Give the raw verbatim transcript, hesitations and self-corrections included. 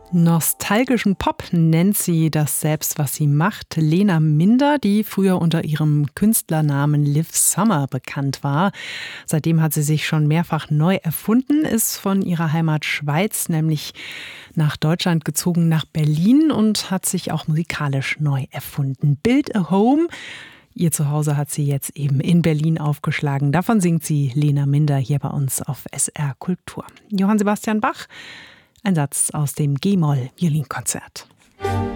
Nostalgischen Pop nennt sie das selbst, was sie macht. Lena Minder, die früher unter ihrem Künstlernamen Liv Summer bekannt war. Seitdem hat sie sich schon mehrfach neu erfunden, ist von ihrer Heimat Schweiz nämlich nach Deutschland gezogen, nach Berlin und hat sich auch musikalisch neu erfunden. Build a Home. Ihr Zuhause hat sie jetzt eben in Berlin aufgeschlagen. Davon singt sie Lena Minder hier bei uns auf S R Kultur. Johann Sebastian Bach. Ein Satz aus dem G-Moll-Violinkonzert.